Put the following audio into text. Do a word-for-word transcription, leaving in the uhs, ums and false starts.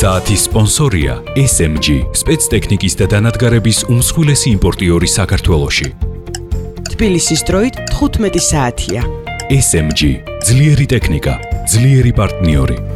საათის სპონსორია S M G, სპეცტექნიკის და დანადგარების უმსხვილესი იმპორტიორი საქართველოში. თბილისის დროით თხუთმეტი საათია. S M G, ძლიერი ტექნიკა, ძლიერი პარტნიორი.